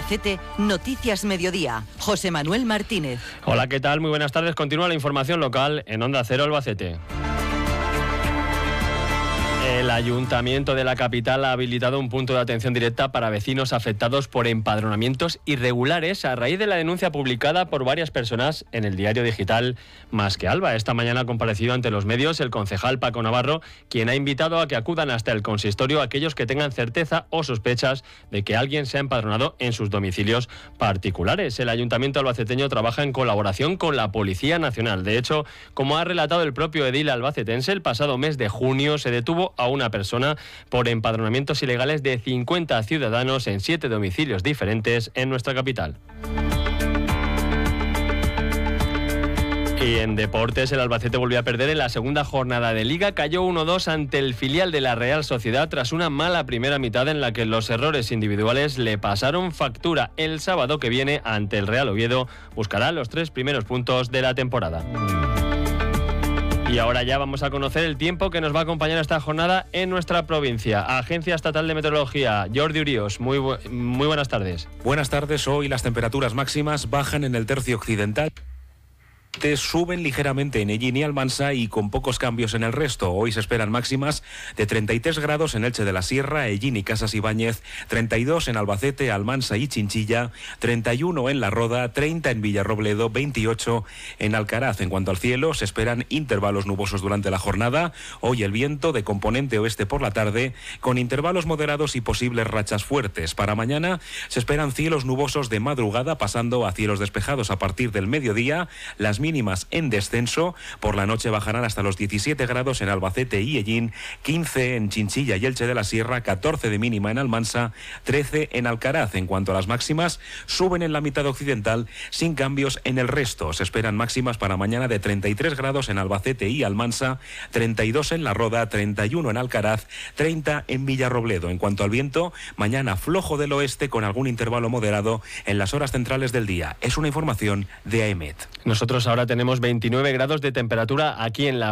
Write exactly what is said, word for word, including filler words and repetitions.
Albacete, Noticias Mediodía. José Manuel Martínez. Hola, ¿qué tal? Muy buenas tardes. Continúa la información local en Onda Cero Albacete. El Ayuntamiento de la capital ha habilitado un punto de atención directa para vecinos afectados por empadronamientos irregulares a raíz de la denuncia publicada por varias personas en el diario digital Más que Alba. Esta mañana ha comparecido ante los medios el concejal Paco Navarro, quien ha invitado a que acudan hasta el consistorio aquellos que tengan certeza o sospechas de que alguien se ha empadronado en sus domicilios particulares. El Ayuntamiento albaceteño trabaja en colaboración con la Policía Nacional. De hecho, como ha relatado el propio edil albacetense, el pasado mes de junio se detuvo a una persona por empadronamientos ilegales de cincuenta ciudadanos en siete domicilios diferentes en nuestra capital. Y en deportes, el Albacete volvió a perder en la segunda jornada de Liga. Cayó uno dos ante el filial de la Real Sociedad tras una mala primera mitad en la que los errores individuales le pasaron factura. El sábado que viene, ante el Real Oviedo, buscará los tres primeros puntos de la temporada. Y ahora ya vamos a conocer el tiempo que nos va a acompañar esta jornada en nuestra provincia. Agencia Estatal de Meteorología, Jordi Urios, muy, bu- muy buenas tardes. Buenas tardes. Hoy las temperaturas máximas bajan en el tercio occidental. Suben ligeramente en Ellín y Almansa y con pocos cambios en el resto. Hoy se esperan máximas de treinta y tres grados en Elche de la Sierra, Ellín y Casas Ibáñez, treinta y dos en Albacete, Almansa y Chinchilla, treinta y uno en La Roda, treinta en Villarrobledo, veintiocho en Alcaraz. En cuanto al cielo, se esperan intervalos nubosos durante la jornada. Hoy el viento de componente oeste por la tarde, con intervalos moderados y posibles rachas fuertes. Para mañana se esperan cielos nubosos de madrugada, pasando a cielos despejados a partir del mediodía. Las mínimas en descenso. Por la noche bajarán hasta los diecisiete grados en Albacete y Ellín, quince en Chinchilla y Elche de la Sierra, catorce de mínima en Almansa, trece en Alcaraz. En cuanto a las máximas, suben en la mitad occidental sin cambios en el resto. Se esperan máximas para mañana de treinta y tres grados en Albacete y Almansa, treinta y dos en La Roda, treinta y uno en Alcaraz, treinta en Villarrobledo. En cuanto al viento, mañana flojo del oeste con algún intervalo moderado en las horas centrales del día. Es una información de AEMET. Nosotros ahora tenemos veintinueve grados de temperatura aquí en la